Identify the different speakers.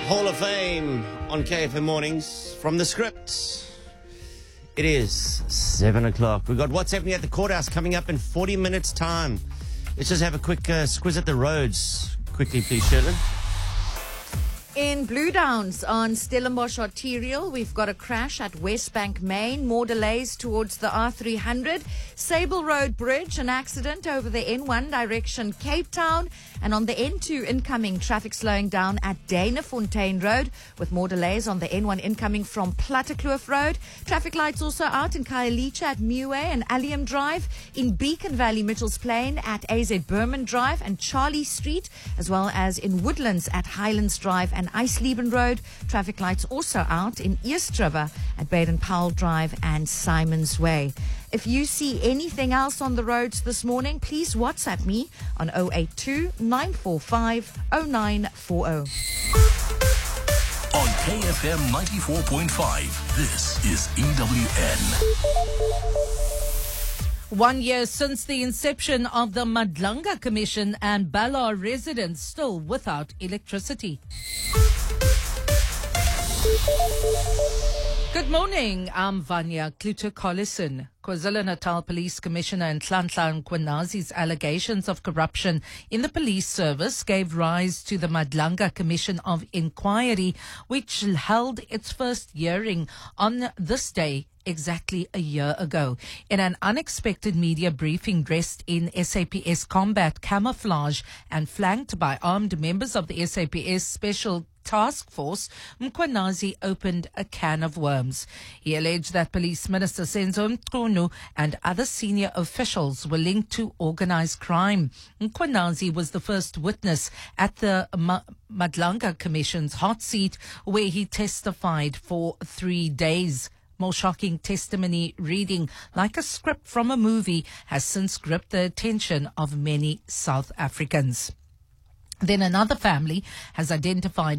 Speaker 1: Hall of Fame on KFM Mornings from the script. It is 7 o'clock. We've got What's Happening at the Courthouse coming up in 40 minutes' time. Let's just have a quick squiz at the roads. Quickly, please, Sherlyn.
Speaker 2: In Blue Downs on Stellenbosch Arterial, we've got a crash at Westbank Main. More delays towards the R300. Sable Road Bridge, an accident over the N1 direction Cape Town. And on the N2 incoming, traffic slowing down at Danafontein Road with more delays on the N1 incoming from Plattekloof Road. Traffic lights also out in Khayelitsha at Muway and Allium Drive. In Beacon Valley, Mitchells Plain at AZ Berman Drive and Charlie Street, as well as in Woodlands at Highlands Drive and Eisleben Road. Traffic lights also out in East River at Baden-Powell Drive and Simons Way. If you see anything else on the roads this morning, please WhatsApp me on 082-945-0940.
Speaker 3: On KFM 94.5, this is EWN.
Speaker 4: 1 year since the inception of the Madlanga Commission, and Ballar residents still without electricity. Good morning, I'm Vanya Kluter-Collison. KwaZulu-Natal Police Commissioner Nhlanhla Mkhwanazi's allegations of corruption in the police service gave rise to the Madlanga Commission of Inquiry, which held its first hearing on this day exactly a year ago. In an unexpected media briefing dressed in SAPS combat camouflage and flanked by armed members of the SAPS Special Task Force, Mkhwanazi opened a can of worms. He alleged that Police Minister Senzo Mchunu and other senior officials were linked to organized crime. Mkhwanazi was the first witness at the Madlanga Commission's hot seat, where he testified for 3 days. More shocking testimony, reading like a script from a movie, has since gripped the attention of many South Africans. Then another family has identified